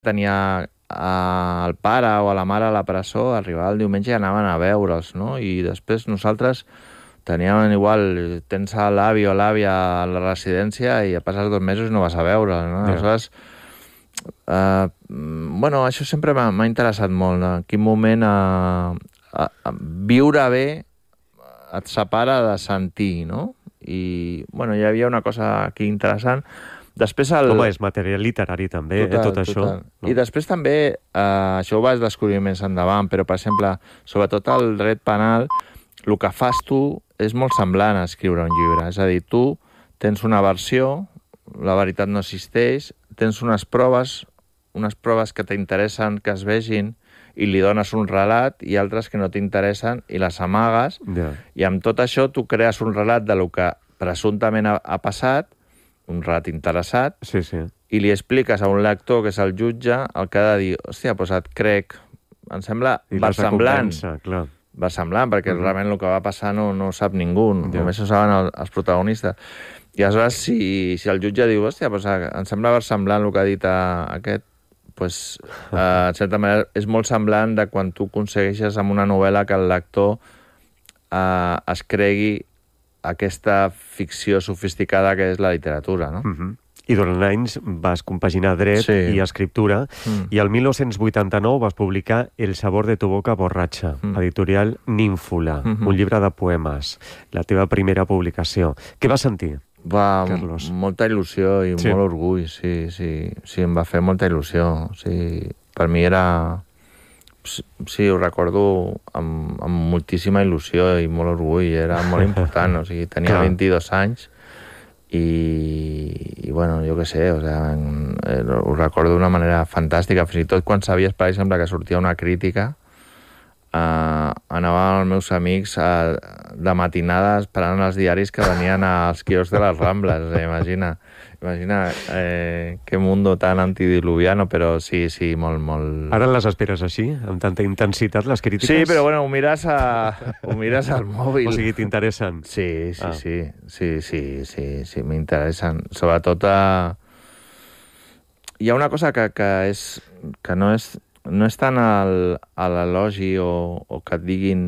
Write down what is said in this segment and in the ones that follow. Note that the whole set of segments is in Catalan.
tenia el pare o a la mare a la presó, arribava el diumenge i anaven a veure'ls, no? I després nosaltres teníem igual, tens l'avi o l'àvia a la residència i ja passes 2 mesos i no vas a veure'l, no? Aleshores, bueno, això sempre m'ha interessat molt. En quin moment viure bé et separa de sentir, no? I, bueno, hi havia una cosa aquí interessant. Després Home, és material literari també, tot això. No? I després també, això ho vas descobrir més endavant, però, per exemple, sobretot el dret penal, el que fas tu és molt semblant a escriure un llibre. És a dir, tu tens una versió, la veritat no existeix, tens unes proves que t'interessen, que es vegin, i li dones un relat, i altres que no t'interessen i les amagues, i amb tot això tu crees un relat de lo que presumptament ha passat, un relat interessat, i li expliques a un lector, que és el jutge, el que ha de dir, hòstia, doncs et crec, em sembla versemblant, perquè realment el que va passar no ho sap ningú, només ho saben els protagonistes. I aleshores, si el jutge diu, hòstia, doncs em sembla versemblant el que ha dit aquest, doncs, en certa manera, és molt semblant de quan tu aconsegueixes amb una novel·la que el lector es cregui aquesta ficció sofisticada que és la literatura, no? I durant anys vas compaginar dret i escriptura, i el 1989 vas publicar El sabor de tu boca borratxa, editorial Nínfula, un llibre de poemes, la teva primera publicació. Què vas sentir, Carlos? Molta il·lusió i molt orgull, sí, em va fer molta il·lusió. Per mi era... Sí, ho recordo amb moltíssima il·lusió i molt orgull, era molt important, o sigui, tenia 22 anys i bueno, jo què sé, ho recordo d'una manera fantàstica, fins i tot quan sabies, per exemple, que sortia una crítica, anava amb els meus amics de matinada esperant els diaris que venien als quioscs de les Rambles, imagina que mundo tan antidiluviano, però sí, molt... Ara les esperes així, amb tanta intensitat, les crítiques? Sí, però bueno, ho mires al mòbil. O sigui, t'interessen? Sí, m'interessen. Sobretot hi ha una cosa que no és tant a l'elogi o que et diguin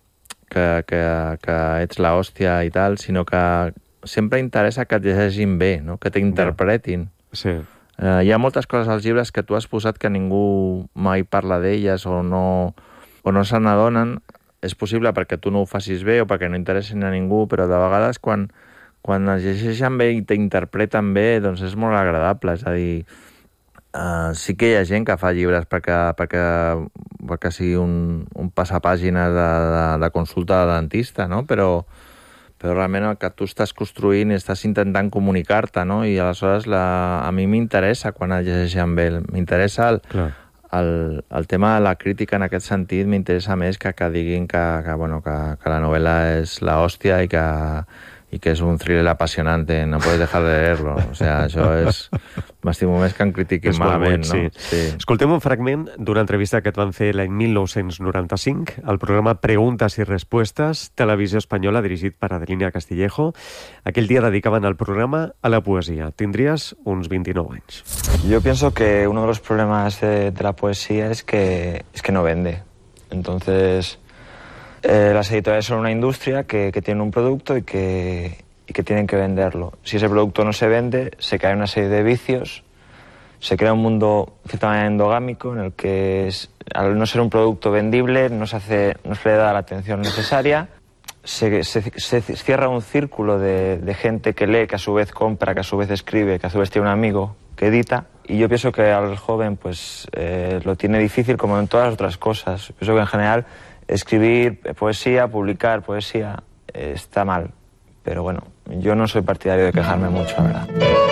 que ets l'hòstia i tal, sinó que sempre interessa que et llegeixin bé, no? Que t'interpretin. Hi ha moltes coses als llibres que tu has posat que ningú mai parla d'elles o no se n'adonen. És possible perquè tu no ho facis bé o perquè no interessin a ningú, però de vegades quan es llegeixen bé i t'interpreten bé, doncs és molt agradable. És a dir, sí que hi ha gent que fa llibres perquè sigui un passapàgines de consulta de dentista, no? Però realment el que tu estàs construint i estàs intentant comunicar-te, no? I aleshores a mi m'interessa quan es llegeixen bé. M'interessa el tema de la crítica en aquest sentit, m'interessa més que diguin que la novel·la és la hòstia i que és un thriller apasionante, no puedes dejar de leerlo. O sea, això és... M'estimo més que em critiquin malament, no? Sí. Escoltem un fragment d'una entrevista que et van fer l'any 1995 al programa Preguntas y Respuestas, televisió espanyola, dirigit per Adelina Castillejo. Aquell dia dedicaven el programa a la poesia. Tindries uns 29 anys. Yo pienso que uno de los problemas de la poesía es que no vende. Entonces... las editoriales son una industria que tiene un producto y que tienen que venderlo. Si ese producto no se vende, se cae una serie de vicios, se crea un mundo de cierta manera endogámico en el que al no ser un producto vendible no se le da la atención necesaria, se cierra un círculo de gente que lee, que a su vez compra, que a su vez escribe, que a su vez tiene un amigo que edita. Y yo pienso que al joven pues lo tiene difícil como en todas las otras cosas. Pienso que en general escribir poesía, publicar poesía, está mal. Pero bueno, yo no soy partidario de quejarme mucho, la verdad.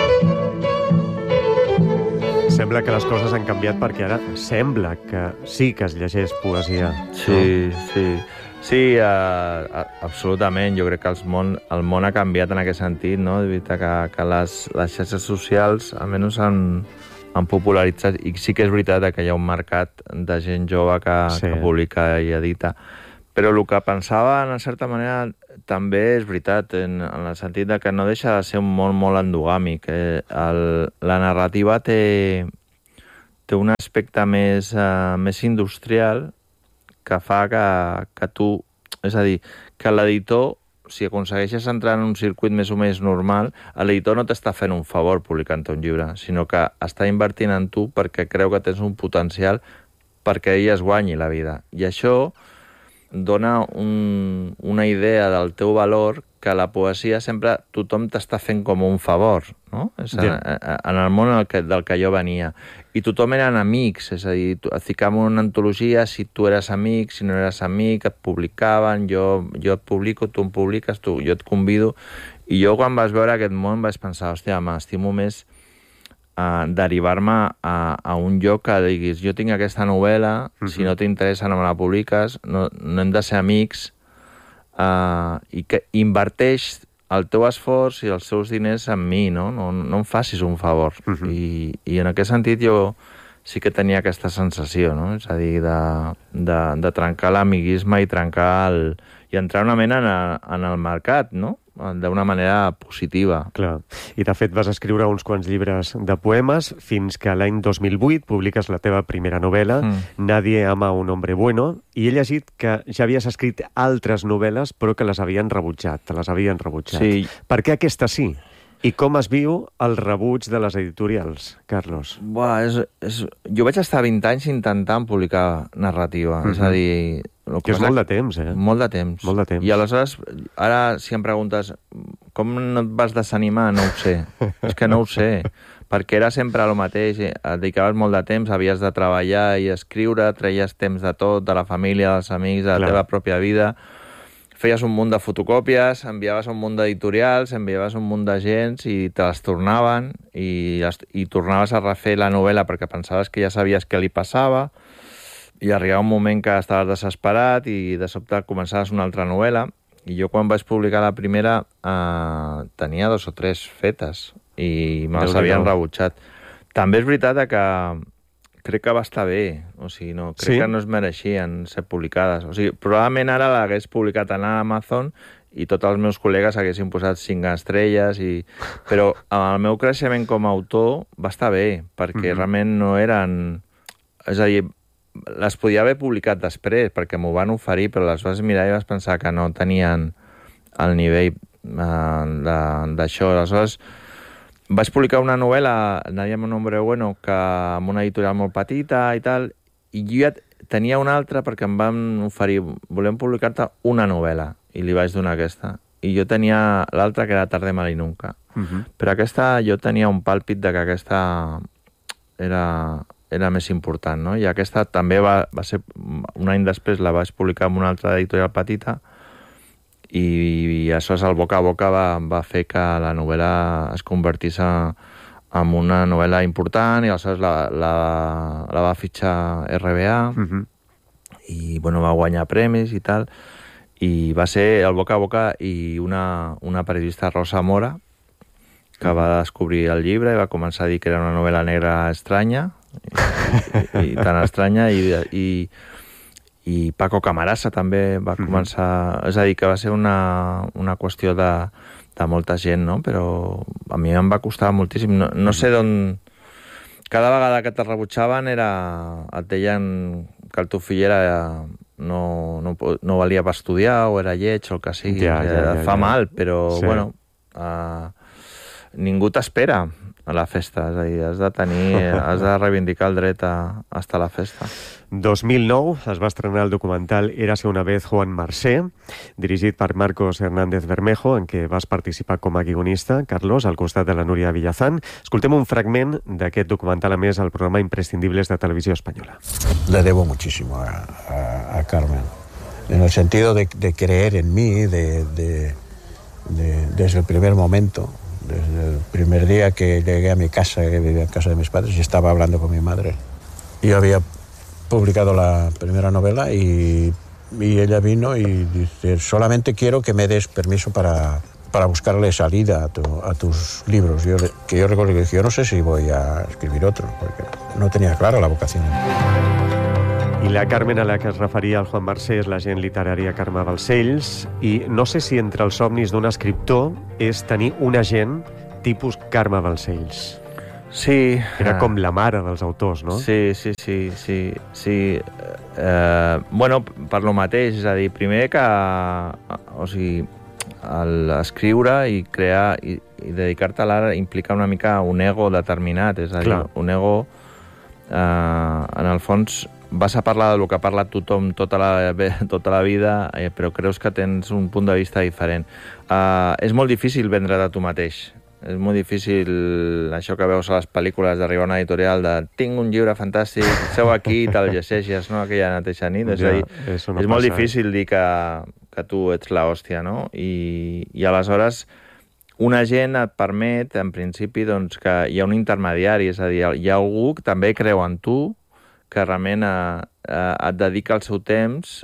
Sembla que les coses han canviat perquè ara sembla que sí que es llegeix poesia. Sí, absolutament. Jo crec que el món ha canviat en aquest sentit, no? De veritat que les xarxes socials almenys han popularitzat, i sí que és veritat que hi ha un mercat de gent jove que publica i edita. Però el que pensava, en certa manera, també és veritat, en el sentit que no deixa de ser un món molt endogàmic. La narrativa té té un aspecte més industrial que fa que tu... És a dir, que l'editor, si aconsegueixes entrar en un circuit més o més normal, l'editor no t'està fent un favor publicant un llibre, sinó que està invertint en tu perquè creu que tens un potencial perquè ell es guanyi la vida. I això dona una idea del teu valor que la poesia sempre tothom t'està fent com un favor, no? En el món del que jo venia. I tothom eren amics, és a dir, et ficaven en una antologia, si tu eres amic, si no eres amic, et publicaven, jo et publico, tu em publiques, jo et convido. I jo quan vas veure aquest món vaig pensar, hòstia, m'estimo més derivar-me a un lloc que diguis, jo tinc aquesta novel·la, si no t'interessa no me la publiques, no hem de ser amics, i que inverteix el teu esforç i els seus diners en mi, no em facis un favor. I en aquest sentit jo sí que tenia aquesta sensació, no? És a dir, de trencar l'amiguisme i i entrar una mena en el mercat, no? D'una manera positiva. Clar. I, de fet, vas escriure uns quants llibres de poemes fins que l'any 2008 publiques la teva primera novel·la, Nadie ama a un hombre bueno, i he llegit que ja havies escrit altres novel·les però que les havien rebutjat, te les havien rebutjat. Sí. Per què aquesta sí? I com es viu el rebuig de les editorials, Carlos? Jo vaig estar 20 anys intentant publicar narrativa, és a dir... Que és molt de temps, eh? Molt de temps. Molt de temps. I aleshores, ara, si em preguntes com no et vas desanimar, no ho sé. És que no ho sé. Perquè era sempre el mateix. Et dedicaves molt de temps, havies de treballar i escriure, treies temps de tot, de la família, dels amics, de la teva pròpia vida. Feies un munt de fotocòpies, enviaves un munt d'editorials, enviaves un munt de gent i te les tornaven i tornaves a refer la novel·la perquè pensaves que ja sabies què li passava. I arribava un moment que estaves desesperat i de sobte començaves una altra novel·la. I jo quan vaig publicar la primera tenia 2 o 3 fetes i me les havien rebutjat. També és veritat que crec que va estar bé. O sigui, crec que no es mereixien ser publicades. O sigui, probablement ara l'hagués publicat en Amazon i tots els meus col·legues haguessin posat 5 estrelles. Però amb el meu creixement com a autor va estar bé, perquè realment no eren... És a dir, les podia haver publicat després, perquè m'ho van oferir, però les vas mirar i vas pensar que no tenien el nivell d'això. Aleshores, vaig publicar una novel·la, Nadie ama a un hombre bueno, que amb una editorial molt petita i tal, i jo ja tenia una altra perquè em van oferir, volem publicar-te una novel·la, i li vaig donar aquesta. I jo tenia l'altra, que era Tarde mal y nunca. Però aquesta, jo tenia un pàlpit de que aquesta era més important, no? I aquesta també va ser... Un any després la vaig publicar en una altra editorial petita i això, el boca a boca va fer que la novel·la es convertís en una novel·la important i aleshores la va fitxar RBA i va guanyar premis i tal. I va ser el boca a boca i una periodista, Rosa Mora, que va descobrir el llibre i va començar a dir que era una novel·la negra estranya, i tan estranya, i Paco Camarasa també va començar... És a dir, que va ser una qüestió de molta gent, no? Però a mi em va costar moltíssim. No sé d'on... Cada vegada que te rebutjaven et deien que el teu fill no valia per estudiar o era lleig o el que sigui. Fa mal, però, bueno... Ningú t'espera a la festa, és a dir, has de reivindicar el dret a estar a la festa. 2009 es va estrenar el documental Érase una vez Juan Marsé, dirigit per Marcos Hernández Bermejo, en què vas participar com a guionista, Carlos, al costat de la Núria Villazán. Escoltem un fragment d'aquest documental, a més, al programa Imprescindibles de Televisió Espanyola. Le debo muchísimo a Carmen, en el sentido de creer en mí desde el primer momento. Desde el primer día que llegué a mi casa, que vivía en casa de mis padres, y estaba hablando con mi madre. Yo había publicado la primera novela y ella vino y dice, solamente quiero que me des permiso para buscarle salida a tus libros. Yo recuerdo que dije, yo no sé si voy a escribir otro, porque no tenía clara la vocación. I la Carmen a la que es referia el Juan Marsé és l'agent literària Carme Balcells, i no sé si entre els somnis d'un escriptor és tenir un agent tipus Carme Balcells. Sí. Era com la mare dels autors, no? Sí. Bueno, per lo mateix, és a dir, primer que... O sigui, l'escriure i crear i dedicar-te a l'art implica una mica un ego determinat, és a dir, un ego... en el fons vas a parlar del que ha parlat tothom tota la vida, però creus que tens un punt de vista diferent. És molt difícil vendre't a tu mateix. És molt difícil això que veus a les pel·lícules d'arribar a una editorial de tinc un llibre fantàstic, seu aquí i te'l llegeixes, no? Aquella mateixa nit. És a dir, és molt difícil dir que tu ets l'hòstia, no? I aleshores una gent et permet, en principi, doncs, que hi ha un intermediari, és a dir, hi ha algú que també creu en tu, que realment et dedica el seu temps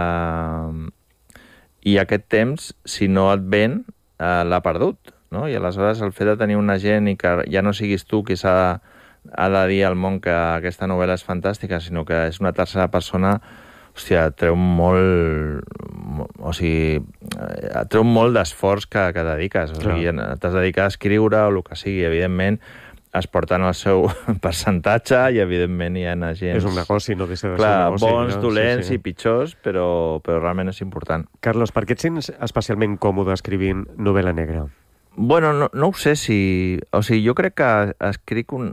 i aquest temps, si no et ven, l'ha perdut, no? I aleshores el fet de tenir una gent i que ja no siguis tu qui ha de dir al món que aquesta novel·la és fantàstica, sinó que és una tercera persona, hòstia, et treu molt... O sigui, et treu molt d'esforç que dediques. O sigui, t'has de dedicar a escriure o el que sigui. Evidentment, es porten el seu percentatge i, evidentment, hi ha gent... És un negoci, no deixa de ser un negoci. Bons, dolents i pitjors, però realment és important. Carlos, per què et sents especialment còmode escrivint novel·la negra? Bueno, no ho sé si... O sigui, jo crec que escric un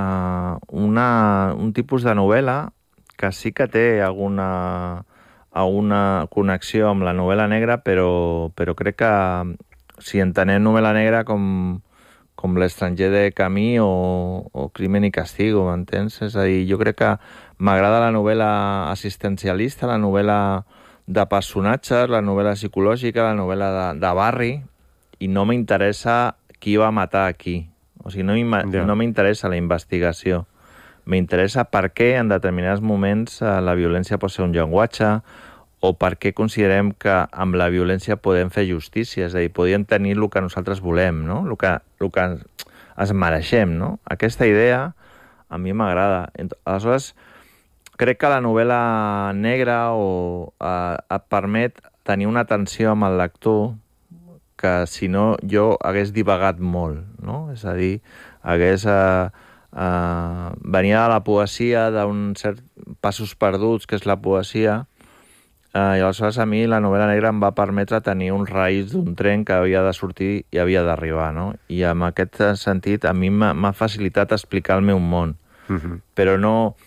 tipus de novel·la que sí que té alguna connexió amb la novel·la negra, però crec que si entenem novel·la negra com l'estranger de Camus o Crimen i Castigo, m'entens? És a dir, jo crec que m'agrada la novel·la assistencialista, la novel·la de personatges, la novel·la psicològica, la novel·la de barri, i no m'interessa qui va matar a qui. O sigui, no m'interessa la investigació. M'interessa per què en determinats moments la violència pot ser un llenguatge o per què considerem que amb la violència podem fer justícia, és a dir, podem tenir el que nosaltres volem, no? El que es mereixem, no? Aquesta idea a mi m'agrada. Aleshores, crec que la novel·la negra et permet tenir una atenció amb el lector que, si no, jo hagués divagat molt, no? És a dir, hagués... venia de la poesia, d'un cert passos perduts, que és la poesia, i aleshores a mi la novel·la negra em va permetre tenir un raïs d'un tren que havia de sortir i havia d'arribar, no? I en aquest sentit a mi m'ha facilitat explicar el meu món. Però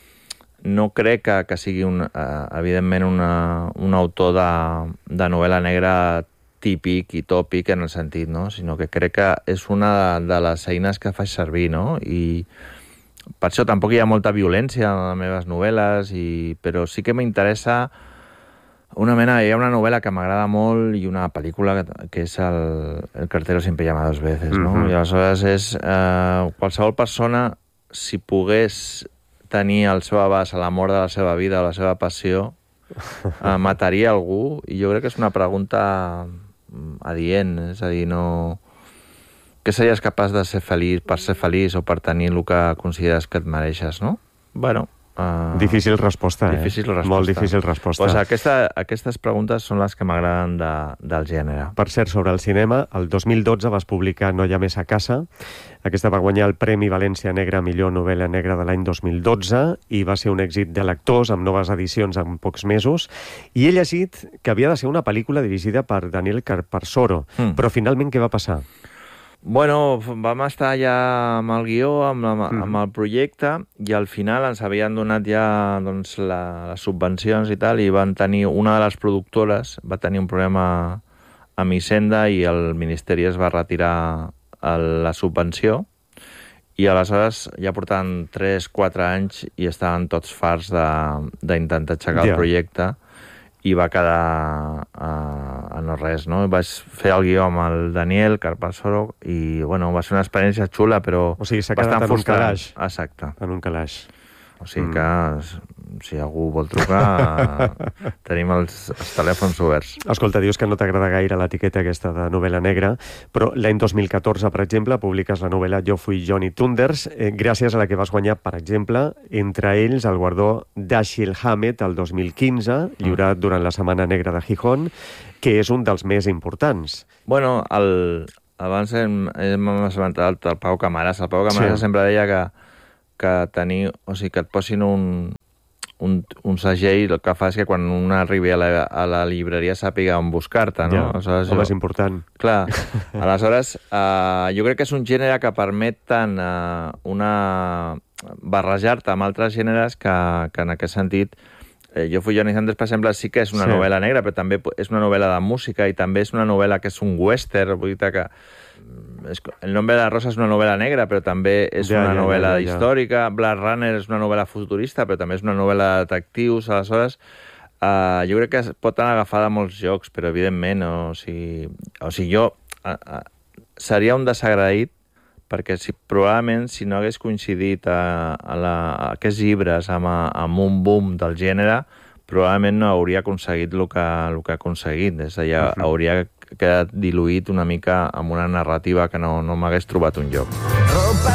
no crec que sigui, evidentment, un autor de novel·la negra típic i tòpic en el sentit, no? Sinó que crec que és una de les eines que faig servir, no? I per això tampoc hi ha molta violència en les meves novel·les, però sí que m'interessa hi ha una novel·la que m'agrada molt i una pel·lícula que és El cartero siempre llama dos veces, no? I aleshores és qualsevol persona, si pogués tenir al seu abast l'amor de la seva vida o la seva passió, mataria algú, i jo crec que és una pregunta adient, és a dir, no... Què series capaç de ser feliç per ser feliç o per tenir el que consideres que et mereixes, no? Bueno... Difícil resposta, Difícil resposta. Molt difícil resposta. Pues aquestes preguntes són les que m'agraden del gènere. Per cert, sobre el cinema, el 2012 vas publicar No hi ha més a casa. Aquesta va guanyar el Premi València Negra Millor Novel·la Negra de l'any 2012 i va ser un èxit de lectors amb noves edicions en pocs mesos. I he llegit que havia de ser una pel·lícula dirigida per Daniel Carparsoro. Però finalment què va passar? Bueno, vam estar ja amb el guió, amb el projecte, i al final ens havien donat ja doncs, les subvencions i tal, i van tenir, una de les productores va tenir un problema amb Hisenda i el Ministeri es va retirar la subvenció, i aleshores ja portaven 3-4 anys i estaven tots farts d'intentar aixecar el projecte, i va quedar a no res, no? Vaig fer el guió amb el Daniel Carparsoro i, bueno, va ser una experiència xula, però o sigui, s'ha quedat en un calaix. Exacte. En un calaix. O sigui que, si algú vol trucar, tenim els telèfons oberts. Escolta, dius que no t'agrada gaire l'etiqueta aquesta de novel·la negra, però l'any 2014, per exemple, publiques la novel·la Jo fui Johnny Thunders, gràcies a la que vas guanyar, per exemple, entre ells el guardó Dashiell Hammett el 2015, lliurat durant la Setmana Negra de Gijón, que és un dels més importants. Bueno, abans hem esmentat el Pau Camarasa. El Pau Camarasa sempre deia que tenir... O sigui, que et posin un segell, el que fa és que quan un arribi a la llibreria sàpiga on buscar-te, no? Home, és important. Clar. Aleshores, jo crec que és un gènere que permet tant barrejar-te amb altres gèneres que en aquest sentit... Jo fui Johnny Sanders, per exemple, sí que és una novel·la negra, però també és una novel·la de música i també és una novel·la que és un western, vull dir que El nombre de la rosa és una novel·la negra, però també és una novel·la històrica. Blade Runner és una novel·la futurista, però també és una novel·la de detectius. Aleshores, jo crec que es pot anar agafada a molts jocs, però evidentment, o sigui jo seria un desagraït perquè probablement si no hagués coincidit aquests llibres amb un boom del gènere, probablement no hauria aconseguit el que ha aconseguit. És a dir, hauria quedat diluït una mica amb una narrativa que no m'hagués trobat un lloc.